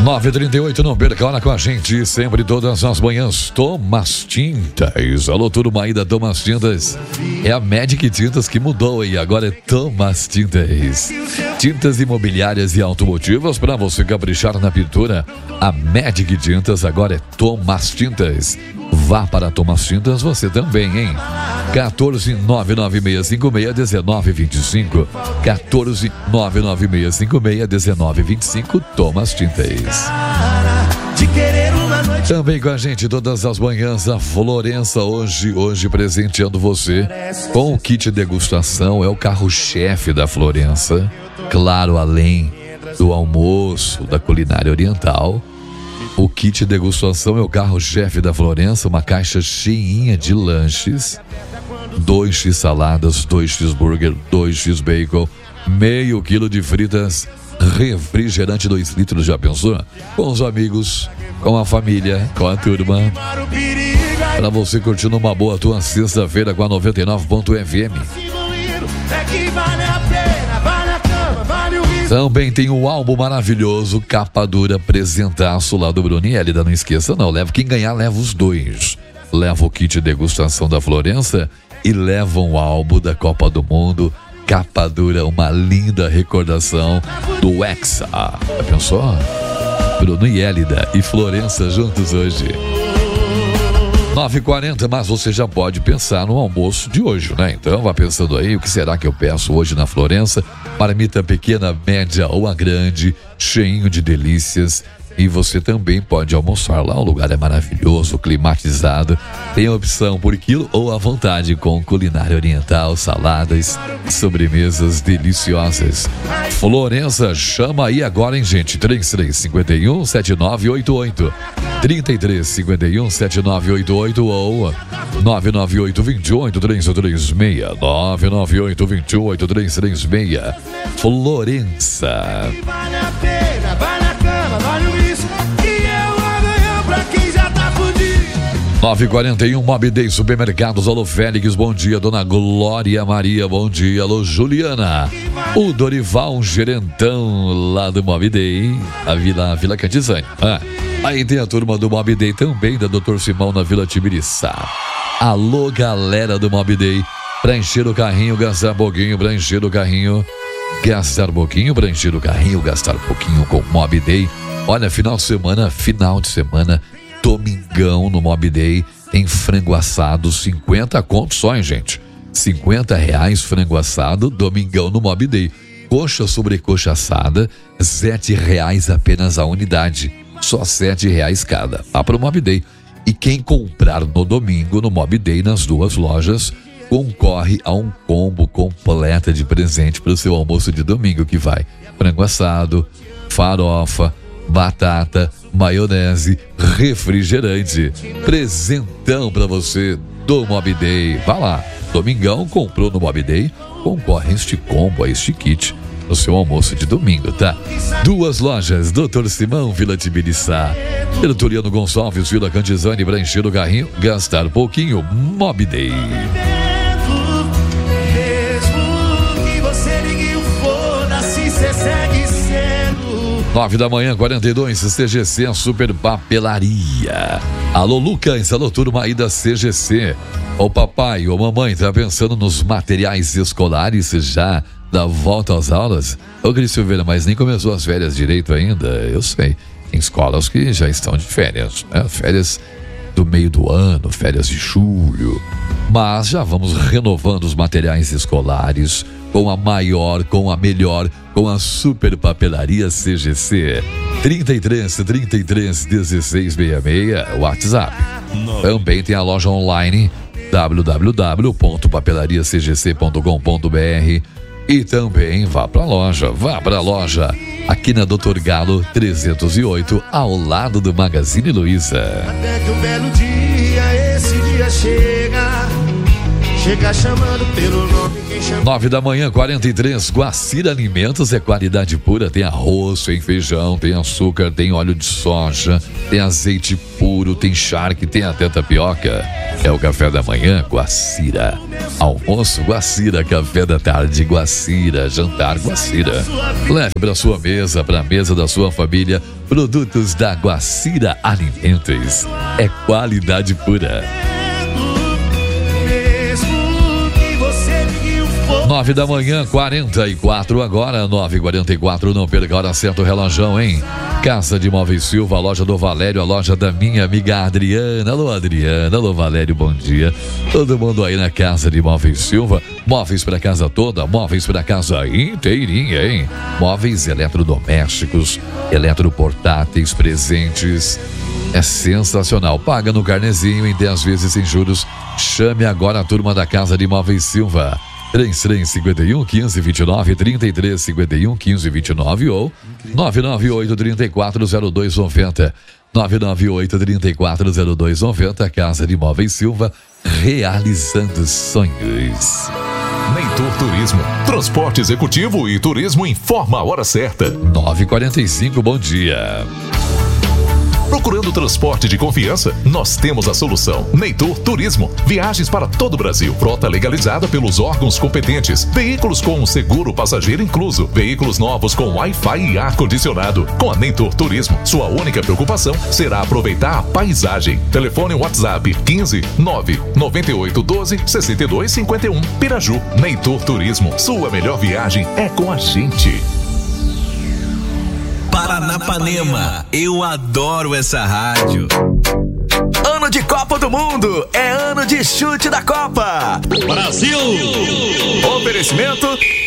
9h38, não perca a hora com a gente, sempre todas as manhãs. Thomas Tintas. Alô, turma aí da Thomas Tintas. É a Magic Tintas que mudou e agora é Thomas Tintas. Tintas imobiliárias e automotivas para você caprichar na pintura. A Magic Tintas agora é Thomas Tintas. Vá para Thomas Tintas você também, hein? 14996561925. 14996561925. Thomas Tintas. Também com a gente todas as manhãs a Florença, hoje presenteando você com o kit degustação. É o carro-chefe da Florença. Claro, além do almoço da culinária oriental, o kit degustação é o carro-chefe da Florença. Uma caixa cheinha de lanches, 2x saladas, 2 cheeseburger, 2x bacon, meio quilo de fritas, refrigerante 2 litros, já pensou? Com os amigos, com a família, com a turma, para você curtindo uma boa tua sexta-feira com a 99.fm. Também tem um álbum maravilhoso, capa dura, presentaço lá do Bruno e Hélida. Não esqueça não, quem ganhar leva os dois. Leva o kit degustação da Florença e leva um álbum da Copa do Mundo, capa dura, uma linda recordação do Hexa. Já pensou? Bruno e Hélida e Florença juntos hoje. 9h40, mas você já pode pensar no almoço de hoje, né? Então vá pensando aí, o que será que eu peço hoje na Florença? Marmita pequena, média ou a grande, cheinho de delícias. E você também pode almoçar lá, o lugar é maravilhoso, climatizado. Tem a opção por quilo ou à vontade, com culinária oriental, saladas, sobremesas deliciosas. Florença, chama aí agora, hein, gente? 3351-7988, 3351-7988 ou 998-28-336, 998-28-336. Florença. 9h41, Mob Day Supermercados. Alô, Félix, bom dia. Dona Glória Maria, bom dia. Alô, Juliana. O Dorival, um gerentão lá do Mob Day, a Vila Cantizane. Aí tem a turma do Mob Day também, da Dr. Simão na Vila Tibiriçá. Alô, galera do Mob Day. Pra encher o carrinho, gastar pouquinho, pra encher o carrinho. Gastar pouquinho, pra encher o carrinho, gastar pouquinho com Mob Day. Olha, final de semana, domingão no Mob Day, tem frango assado, 50 contos só, hein, gente? R$50 frango assado, domingão no Mob Day. Coxa sobre coxa assada, R$7 apenas a unidade. Só R$7 cada. Vá pro Mob Day. E quem comprar no domingo no Mob Day, nas duas lojas, concorre a um combo completo de presente para o seu almoço de domingo, que vai frango assado, farofa, batata, maionese, refrigerante. Presentão pra você do Mob Day. Vá lá, domingão, comprou no Mob Day, concorre a este combo, a este kit no seu almoço de domingo, tá? Duas lojas, Dr. Simão, Vila Tibiriçá, Tertuliano Gonçalves, Vila Cantizane, pra encher o carrinho, gastar pouquinho, Mob Day. 9h42, CGC, a Super Papelaria. Alô, Lucas, alô, turma aí da CGC. Ô papai, ô mamãe, tá pensando nos materiais escolares já da volta às aulas? Ô Cris Silveira, mas nem começou as férias direito ainda? Eu sei, tem escolas que já estão de férias, né? Férias do meio do ano, férias de julho. Mas já vamos renovando os materiais escolares com a maior, com a melhor, com a Super Papelaria CGC. 33-1666, WhatsApp. Também tem a loja online www.papelariacgc.com.br. E também vá pra loja aqui na Dr. Galo 308, ao lado do Magazine Luiza. Até que um belo dia, esse dia chega chega chamando pelo nome, quem chama... 9 da manhã, 43. Guacira Alimentos é qualidade pura. Tem arroz, tem feijão, tem açúcar, tem óleo de soja, tem azeite puro, tem charque, tem até tapioca. É o café da manhã, Guacira. Almoço, Guacira. Café da tarde, Guacira. Jantar, Guacira. Leve para sua mesa, para a mesa da sua família, produtos da Guacira Alimentos. É qualidade pura. 9 da manhã, 44 agora, 9h44, não perca a hora certa, o relógio, hein? Casa de Móveis Silva, a loja do Valério, a loja da minha amiga Adriana. Alô, Adriana, alô, Valério, bom dia. Todo mundo aí na Casa de Móveis Silva, móveis para casa toda, móveis para casa inteirinha, hein? Móveis eletrodomésticos, eletroportáteis, presentes. É sensacional. Paga no carnezinho em 10 vezes sem juros. Chame agora a turma da Casa de Móveis Silva. 3351 1529, 3351 1529 ou 998 340290. 998 340290. Casa de Móveis Silva, realizando sonhos. Neytor Turismo, transporte executivo e turismo informa a hora certa. 9h45, bom dia. Procurando transporte de confiança? Nós temos a solução. Neytor Turismo. Viagens para todo o Brasil. Frota legalizada pelos órgãos competentes. Veículos com seguro passageiro incluso. Veículos novos com Wi-Fi e ar-condicionado. Com a Neytor Turismo, sua única preocupação será aproveitar a paisagem. Telefone WhatsApp 15 9 98 12 62 51. Piraju. Neytor Turismo. Sua melhor viagem é com a gente. Paranapanema, eu adoro essa rádio. Ano de Copa do Mundo, é ano de chute da Copa. Brasil! Oferecimento